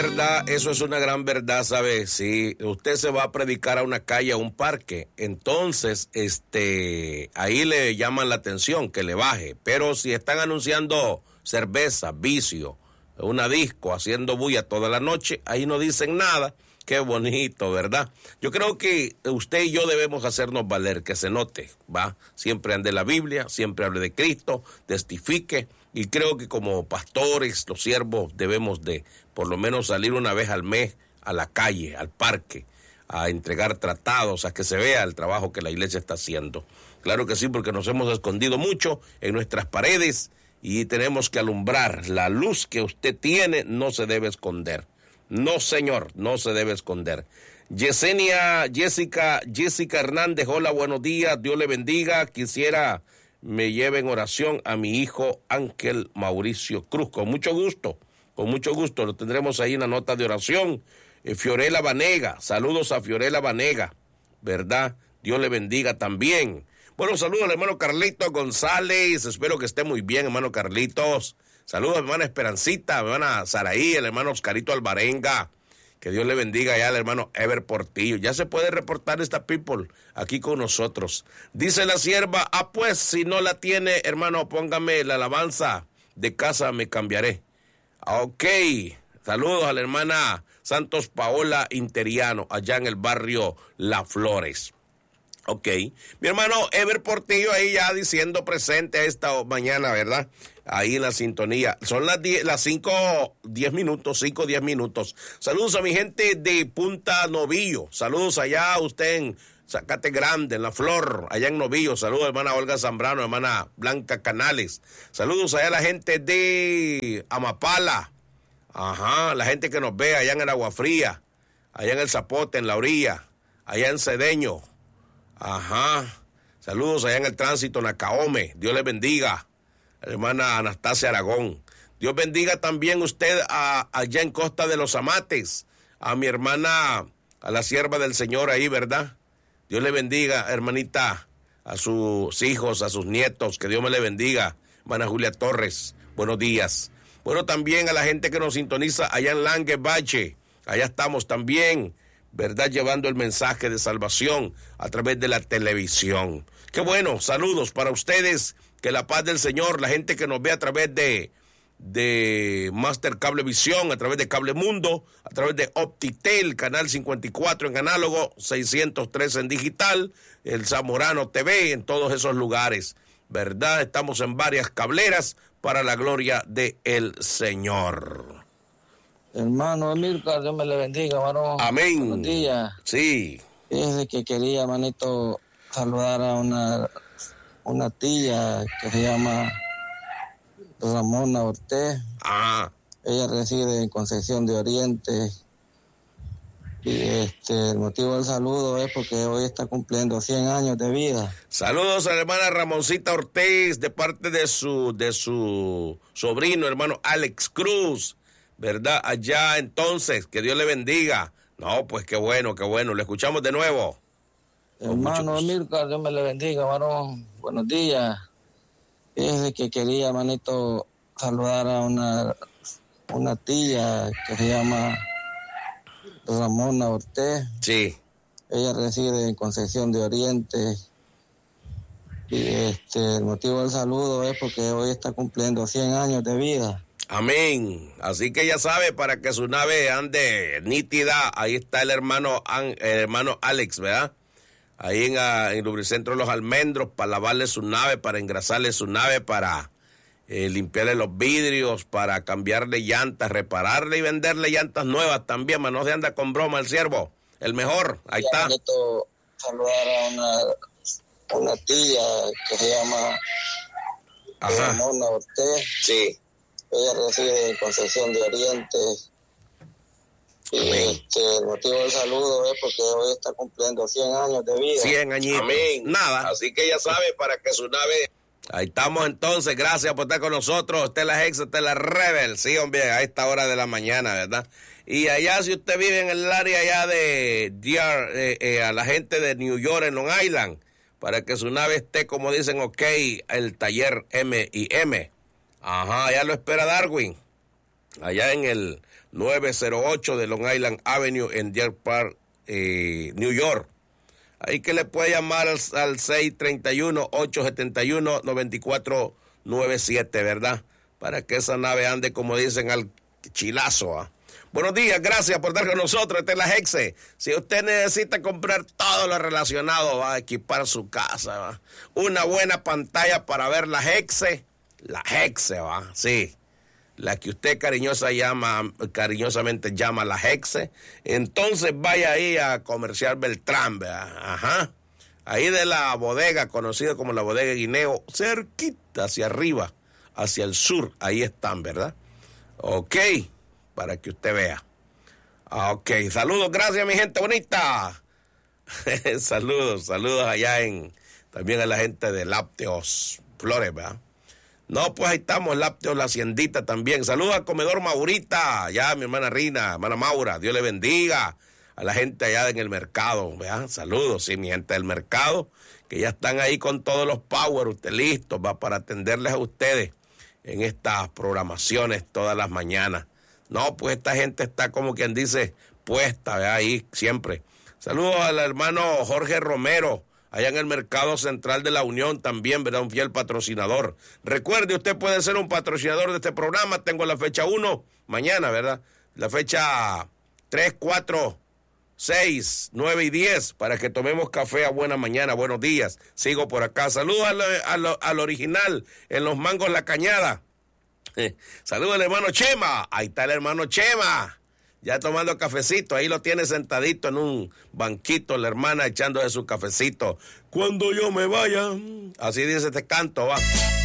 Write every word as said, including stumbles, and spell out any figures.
Verdad, eso es una gran verdad, ¿sabe? Si usted se va a predicar a una calle, a un parque, entonces este ahí le llaman la atención que le baje, pero si están anunciando cerveza, vicio, una disco, haciendo bulla toda la noche, ahí no dicen nada. Qué bonito, ¿verdad? Yo creo que usted y yo debemos hacernos valer, que se note, ¿va? Siempre ande la Biblia, siempre hable de Cristo, testifique, y creo que como pastores, los siervos, debemos de por lo menos salir una vez al mes a la calle, al parque, a entregar tratados, a que se vea el trabajo que la iglesia está haciendo. Claro que sí, porque nos hemos escondido mucho en nuestras paredes y tenemos que alumbrar. La luz que usted tiene no se debe esconder. No, señor, no se debe esconder. Yesenia, Jessica, Jessica Hernández, hola, buenos días, Dios le bendiga. Quisiera me lleve en oración a mi hijo Ángel Mauricio Cruz. Con mucho gusto, con mucho gusto, lo tendremos ahí en la nota de oración. Eh, Fiorella Vanega, saludos a Fiorella Vanega, ¿verdad? Dios le bendiga también. Bueno, saludos al hermano Carlitos González, espero que esté muy bien, hermano Carlitos. Saludos a mi hermana Esperancita, a mi hermana Saraí, el hermano Oscarito Alvarenga. Que Dios le bendiga ya al hermano Ever Portillo. Ya se puede reportar esta people aquí con nosotros. Dice la sierva, ah pues, si no la tiene, hermano, póngame la alabanza de casa, me cambiaré. Ok, saludos a la hermana Santos Paola Interiano, allá en el barrio La Flores. Ok, mi hermano Ever Portillo ahí ya diciendo presente esta mañana, ¿verdad? Ahí en la sintonía. Son las diez, las cinco, diez minutos, cinco, diez minutos. Saludos a mi gente de Punta Novillo. Saludos allá, usted en Zacate Grande, en La Flor, allá en Novillo. Saludos, hermana Olga Zambrano, hermana Blanca Canales. Saludos allá a la gente de Amapala. Ajá, la gente que nos ve allá en el Agua Fría, allá en el Zapote, en la orilla, allá en Cedeño. Ajá, saludos allá en el tránsito Nacaome, Dios les bendiga, hermana Anastasia Aragón. Dios bendiga también usted a, allá en Costa de los Amates, a mi hermana, a la sierva del Señor ahí, ¿verdad? Dios le bendiga, hermanita, a sus hijos, a sus nietos, que Dios me le bendiga, hermana Julia Torres, buenos días. Bueno, también a la gente que nos sintoniza allá en Langebache, allá estamos también, ¿verdad? Llevando el mensaje de salvación a través de la televisión. Qué bueno, saludos para ustedes, que la paz del Señor, la gente que nos ve a través de, de Master Cablevisión, a través de Cable Mundo, a través de Optitel, canal cincuenta y cuatro en análogo, seiscientos tres en digital, el Zamorano T V, en todos esos lugares, ¿verdad? Estamos en varias cableras para la gloria del Señor. Hermano Emilcar, Dios me le bendiga, hermano. Amén. Buenos días. Sí. Fíjese que quería, hermanito, saludar a una, una tía que se llama Ramona Ortez. Ah. Ella reside en Concepción de Oriente. Y este, el motivo del saludo es porque hoy está cumpliendo cien años de vida. Saludos a la hermana Ramoncita Ortiz de parte de su, de su sobrino, hermano Alex Cruz. ¿Verdad? Allá entonces, que Dios le bendiga. No, pues qué bueno, qué bueno. Le escuchamos de nuevo. Hermano Emilcar, Dios me le bendiga, hermano. Buenos días. Fíjese que quería, hermanito, saludar a una, una tía que se llama Ramona Ortez. Sí. Ella reside en Concepción de Oriente. Y este, el motivo del saludo es porque hoy está cumpliendo cien años de vida. Amén. Así que ya sabe, para que su nave ande nítida, ahí está el hermano, el hermano Alex, ¿verdad? Ahí en, en el Lubricentro de los Almendros, para lavarle su nave, para engrasarle su nave, para eh, limpiarle los vidrios, para cambiarle llantas, repararle y venderle llantas nuevas también, más no se anda con broma el siervo. El mejor, ahí está. Quiero saludar a una, una tía que se llama Ramona Ortez. Sí. Ella reside en Concepción de Oriente. Y este, el motivo del saludo es porque hoy está cumpliendo cien años de vida. cien añitos. Amén. Nada. Así que ya sabe, para que su nave... Ahí estamos entonces, gracias por estar con nosotros. Estela Hex, Estela Rebel. Sí, hombre, a esta hora de la mañana, ¿verdad? Y allá, si usted vive en el área allá de... Eh, eh, a la gente de New York, en Long Island, para que su nave esté, como dicen, ok, el taller M y M. Ajá, allá lo espera Darwin, allá en el nueve cero ocho de Long Island Avenue en Deer Park, eh, New York. Ahí que le puede llamar al, al seis tres uno, ocho siete uno, nueve cuatro nueve siete, ¿verdad? Para que esa nave ande, como dicen, al chilazo. ¿eh? Buenos días, gracias por estar con nosotros. Esta es la Hexe. Si usted necesita comprar todo lo relacionado, va a equipar su casa, ¿va? Una buena pantalla para ver la Hexe, la Hexe, va, sí. La que usted cariñosa llama, cariñosamente llama la Hexe, entonces vaya ahí a Comercial Beltrán, ¿verdad? Ajá, ahí de la bodega, conocida como la bodega Guineo, cerquita hacia arriba, hacia el sur, ahí están, ¿verdad? Ok, para que usted vea. Ok, saludos, gracias mi gente bonita. saludos, saludos allá en, también a la gente de Lácteos Flores, ¿verdad? No, pues ahí estamos, Lácteos La Haciendita también. Saludos al comedor Maurita, ya mi hermana Rina, hermana Maura, Dios le bendiga. A la gente allá en el mercado, ¿verdad? Saludos, sí, mi gente del mercado, que ya están ahí con todos los power, usted listos, va para atenderles a ustedes en estas programaciones todas las mañanas. No, pues esta gente está como quien dice puesta, ¿verdad? Ahí siempre. Saludos al hermano Jorge Romero, allá en el Mercado Central de la Unión también, ¿verdad? Un fiel patrocinador. Recuerde, usted puede ser un patrocinador de este programa. Tengo la fecha uno, mañana, ¿verdad? La fecha tres, cuatro, seis, nueve y diez, para que tomemos café a buena mañana. Buenos días. Sigo por acá. Saludos al, al, al original, en Los Mangos La Cañada. Saludos al hermano Chema. Ahí está el hermano Chema. Ya tomando cafecito, ahí lo tiene sentadito en un banquito, la hermana echándose su cafecito. Cuando yo me vaya, así dice este canto, va.